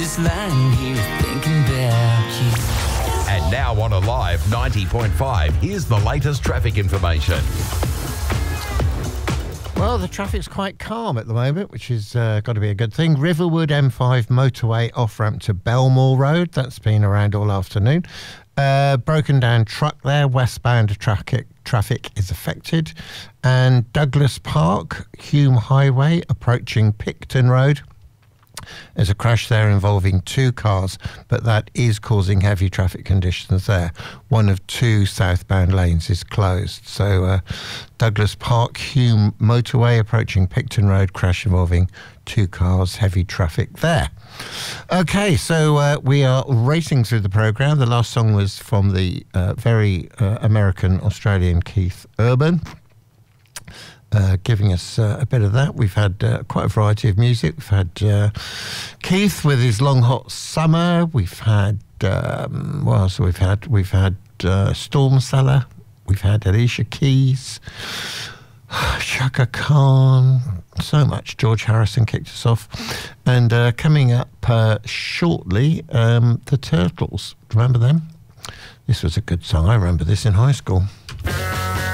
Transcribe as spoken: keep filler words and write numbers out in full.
just lying here thinking about you. And now on Alive ninety point five, here's the latest traffic information. Well, the traffic's quite calm at the moment, which is uh, got to be a good thing. Riverwood M five motorway off-ramp to Belmore Road. That's been around all afternoon. Uh, broken down truck there. Westbound traffic traffic is affected. And Douglas Park, Hume Highway, approaching Picton Road. There's a crash there involving two cars, but that is causing heavy traffic conditions there. One of two southbound lanes is closed. So uh, Douglas Park, Hume motorway approaching Picton Road, crash involving two cars, heavy traffic there. Okay, so uh, we are racing through the programme. The last song was from the uh, very uh, American-Australian Keith Urban. Uh, giving us uh, a bit of that. We've had uh, quite a variety of music. We've had uh, Keith with his Long Hot Summer. We've had, um, what else we've had? We've had uh, Storm Cellar. We've had Alicia Keys, Chaka Khan, so much. George Harrison kicked us off. And uh, coming up uh, shortly, um, the Turtles. Remember them? This was a good song. I remember this in high school.